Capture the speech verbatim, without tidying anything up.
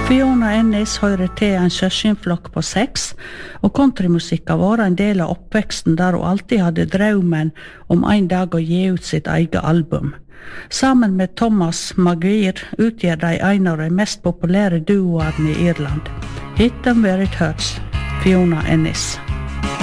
Fiona Ennis hører til en søskenflokk på seks, og countrymusikk har vært en del av oppveksten der hun alltid hadde drømmen om en dag å gi ut sitt eget album. Sammen med Thomas Maguire utgjør de en av de mest populære duoene i Irland. Hit them where it hurts, Fiona Ennis.